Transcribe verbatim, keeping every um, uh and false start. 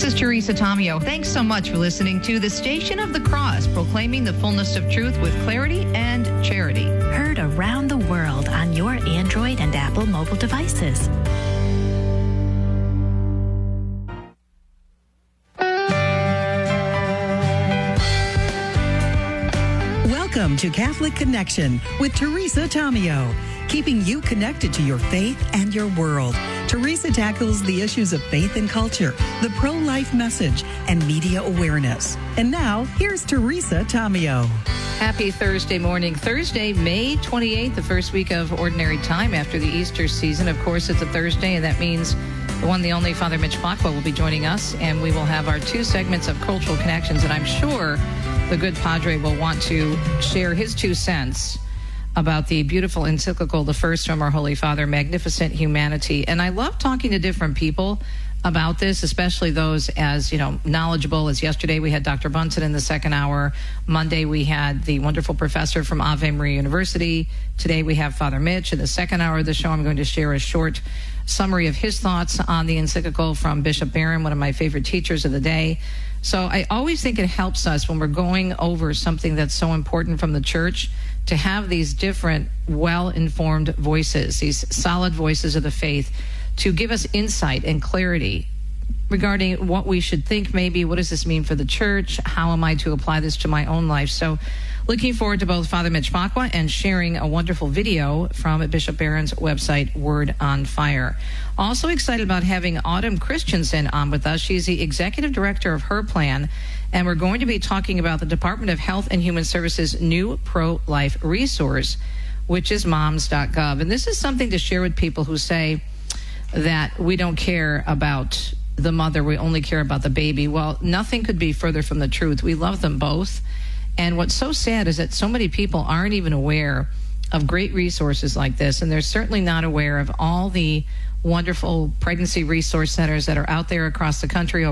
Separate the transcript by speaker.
Speaker 1: This is Teresa Tomeo. Thanks so much for listening to the Station of the Cross, proclaiming the fullness of truth with clarity and charity.
Speaker 2: Heard around the world on your Android and Apple mobile devices.
Speaker 3: Welcome to Catholic Connection with Teresa Tomeo, keeping you connected to your faith and your world. Teresa tackles the issues of faith and culture, the pro-life message, and media awareness. And now, here's Teresa Tomeo.
Speaker 1: Happy Thursday morning. Thursday, May twenty-eighth, the first week of Ordinary Time after the Easter season. Of course, it's a Thursday, and that means the one, the only Father Mitch Pacwa will be joining us, and we will have our two segments of Cultural Connections, and I'm sure the good Padre will want to share his two cents about the beautiful encyclical, the first from our Holy Father, Magnificent Humanity. And I love talking to different people about this, especially those as, you know, knowledgeable as yesterday we had Doctor Bunsen in the second hour. Monday we had the wonderful professor from Ave Maria University. Today we have Father Mitch. In the second hour of the show, I'm going to share a short summary of his thoughts on the encyclical from Bishop Barron, one of my favorite teachers of the day. So I always think it helps us when we're going over something that's so important from the church to have these different, well-informed voices, these solid voices of the faith, to give us insight and clarity regarding what we should think maybe, what does this mean for the church, how am I to apply this to my own life. So looking forward to both Father Mitch Pacwa and sharing a wonderful video from Bishop Barron's website, Word on Fire. Also excited about having Autumn Christensen on with us. She's the executive director of Her Plan, and we're going to be talking about the Department of Health and Human Services' new pro-life resource, which is moms dot gov. And this is something to share with people who say that we don't care about the mother, we only care about the baby. Well, nothing could be further from the truth. We love them both. And what's so sad is that so many people aren't even aware of great resources like this, and they're certainly not aware of all the wonderful pregnancy resource centers that are out there across the country.